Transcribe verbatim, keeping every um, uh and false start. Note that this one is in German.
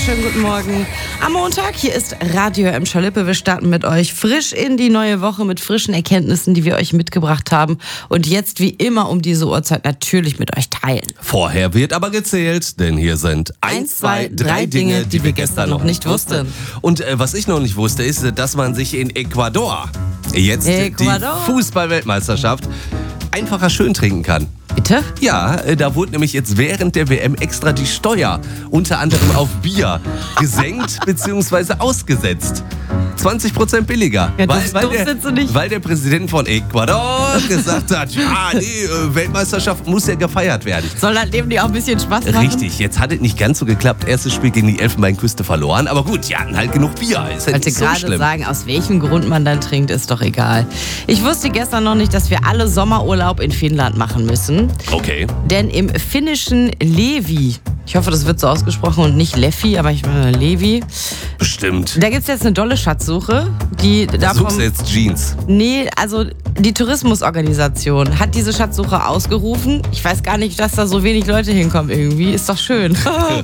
wunderschönen guten Morgen. Am Montag, hier ist Radio M. Schalippe. Wir starten mit euch frisch in die neue Woche mit frischen Erkenntnissen, die wir euch mitgebracht haben. Und jetzt wie immer um diese Uhrzeit natürlich mit euch teilen. Vorher wird aber gezählt, denn hier sind eins, zwei, drei Dinge, die wir gestern noch nicht wussten. Und äh, was ich noch nicht wusste, ist, dass man sich in Ecuador jetzt Ecuador. die Fußball-Weltmeisterschaft einfacher schön trinken kann. Bitte? Ja, da wurde nämlich jetzt während der W M extra die Steuer unter anderem auf Bier gesenkt bzw. ausgesetzt. zwanzig Prozent billiger. Ja, weil, das weil, doof der, sind sie nicht. weil der Präsident von Ecuador gesagt hat, ja, nee, Weltmeisterschaft muss ja gefeiert werden. Soll das Leben dir auch ein bisschen Spaß machen? Richtig, jetzt hat es nicht ganz so geklappt. Erstes Spiel gegen die Elfenbeinküste verloren. Aber gut, die hatten halt genug Bier. Ist ja Ich wollte nicht so gerade schlimm. sagen, aus welchem Grund man dann trinkt, ist doch egal. Ich wusste gestern noch nicht, dass wir alle Sommerurlaub in Finnland machen müssen. Okay. Denn im finnischen Levi, ich hoffe, das wird so ausgesprochen und nicht Leffi, aber ich meine Levi, Bestimmt. da gibt es jetzt eine dolle Schatzsuche, die davon... Suchst du jetzt Jeans? Nee, also die Tourismusorganisation hat diese Schatzsuche ausgerufen. Ich weiß gar nicht, dass da so wenig Leute hinkommen irgendwie. Ist doch schön.